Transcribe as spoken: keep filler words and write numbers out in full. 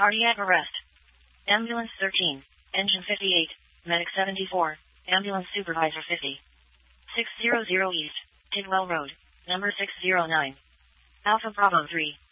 Cardiac arrest. Ambulance thirteen. Engine fifty-eight. Medic seventy-four. Ambulance supervisor fifty. six hundred East. Tidwell Road. Number six zero nine. Alpha Bravo three.